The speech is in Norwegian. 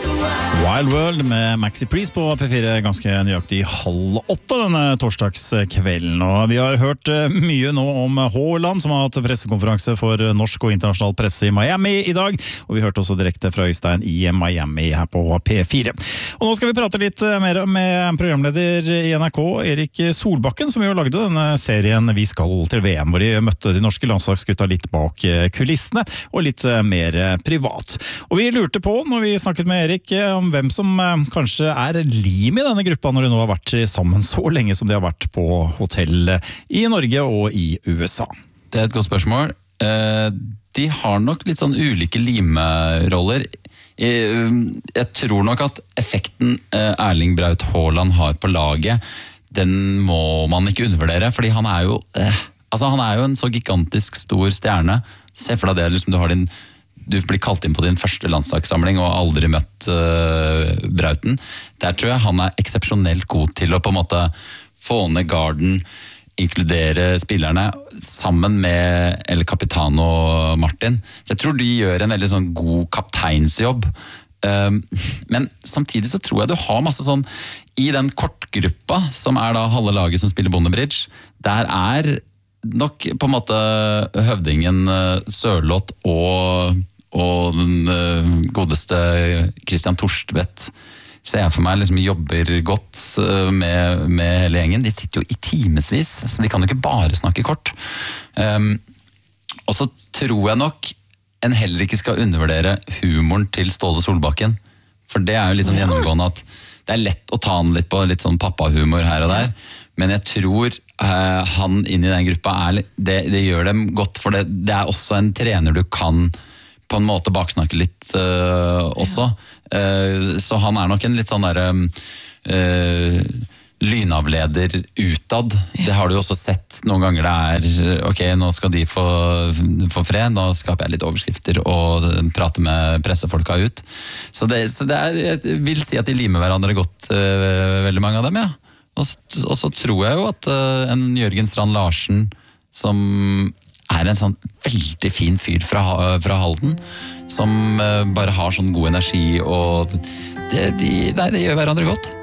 Wild World med Maxi Priest på P4 ganske nøyaktig 7:30 denne torsdagskvelden. Og vi har hørt mye nå om Haaland, som har hatt pressekonferanse for norsk og internasjonal presse i Miami i dag. Og vi hørte også direkte fra Øystein i Miami her på P4. Og nå skal vi prate litt mer med programleder i NRK, Erik Solbakken, som jo lagde denne serien Vi skal til VM, hvor de møtte de norske landslagsgutta litt bak kulissene, og litt mer privat. Og vi lurte på, når vi snakket med Erik, om hvem som kanskje lim i denne gruppa når de nå har vært sammen så lenge som de har vært på hotell i Norge og i USA. Det et godt spørsmål. De har nok litt sånn ulike limeroller. Jeg tror nok at effekten Erling Braut Haaland har på laget, den må man ikke undervurdere, fordi han er jo en så gigantisk stor stjerne. Se for deg det, liksom du blir kalt inn på din første landslagssamling og aldri møtt Brauten. Der tror jeg han er eksepsjonelt god til å på en måte få ned garden, inkludere spillerne sammen med El Capitano Martin. Så jeg tror de gjør en veldig sånn god kapteinsjobb. Men samtidig så tror jeg du har masse sånn i den kortgruppa som da halve laget som spiller Bondebridge. Der nok på en måte høvdingen Sørloth og den godeste Christian Torstvedt ser jeg for meg liksom jobber godt med hele gjengen. De sitter jo i timesvis, så de kan jo ikke bare snakke kort. Og så tror jeg nok en heller ikke skal undervurdere humoren til Ståle Solbakken, for det jo litt sånn gjennomgående at det lett å ta han litt på litt sånn pappahumor her og der, men jeg tror han inn i den gruppa det gjør dem godt, for det også en trener du kan på en måte baksnakke litt også. Så han nok en litt sånn lynavleder utad. Det har du også sett noen ganger ok, nå skal de få fred, da skaper jeg litt overskrifter og prater med pressefolka ut. Så jeg vil si at de limer hverandre godt, veldig mange av dem, ja. Og så tror jeg jo at en Jørgen Strand Larsen, som en sånn veldig fin fyr fra Halden, som bare har sånn god energi, og de gjør hverandre godt.